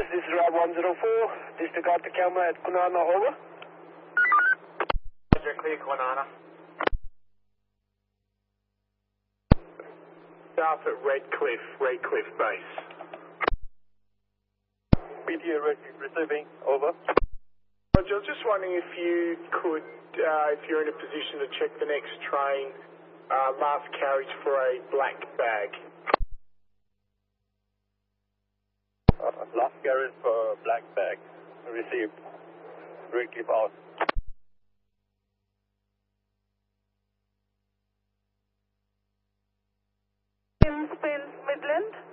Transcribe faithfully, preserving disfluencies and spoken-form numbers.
This is Rob one zero four, disregard the camera at Kwinana, over. Roger, clear Kwinana. South at Redcliffe, Redcliffe base. B T A receiving, over. Roger, I was just wondering if you could, uh, if you're in a position to check the next train, uh, last carriage for a black bag. Uh, last carriage for black bag, received. Redcliffe out. Spins Midland.